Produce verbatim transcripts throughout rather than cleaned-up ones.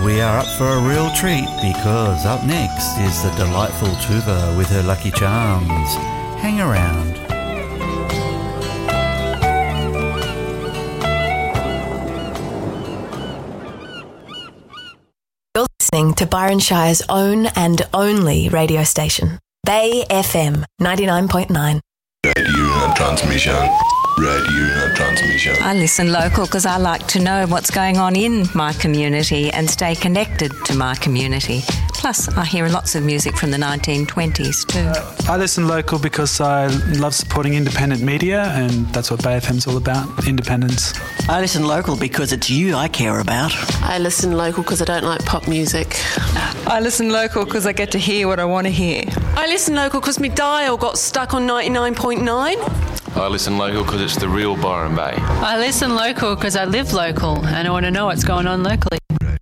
we are up for a real treat because up next is the delightful Tuva with her Lucky Charms. Hang around. You're listening to Byron Shire's own and only radio station, Bay F M ninety-nine point nine. Radio transmission. Radio transmission. I listen local because I like to know what's going on in my community and stay connected to my community. Plus, I hear lots of music from the nineteen twenties too. I listen local because I love supporting independent media, and that's what Bay F M's all about, independence. I listen local because it's you I care about. I listen local because I don't like pop music. I listen local because I get to hear what I want to hear. I listen local because my dial got stuck on ninety-nine point nine. I listen local because it's the real Byron Bay. I listen local because I live local and I want to know what's going on locally.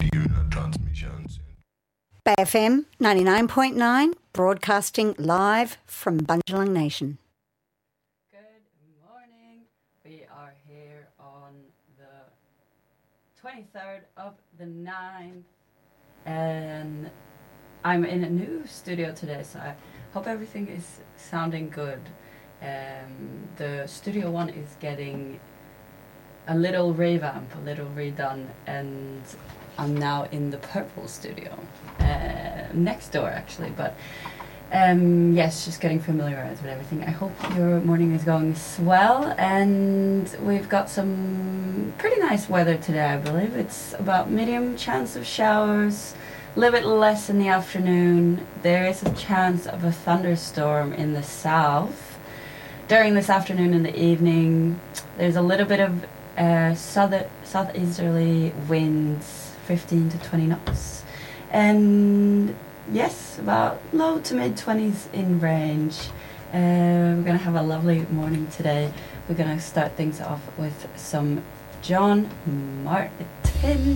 Bay F M ninety-nine point nine, broadcasting live from Bundjalung Nation. Good morning. We are here on the twenty-third of the ninth, and I'm in a new studio today, so I hope everything is sounding good. Um, the Studio One is getting a little revamp, a little redone, and I'm now in the Purple Studio, uh, next door actually, but um, yes, just getting familiarized with everything. I hope your morning is going swell, and we've got some pretty nice weather today, I believe. It's about medium chance of showers, a little bit less in the afternoon. There is a chance of a thunderstorm in the south during this afternoon and the evening. There's a little bit of uh, south southeasterly winds, fifteen to twenty knots, and yes, about low to mid twenties in range. Uh, we're gonna have a lovely morning today. We're gonna start things off with some John Martin.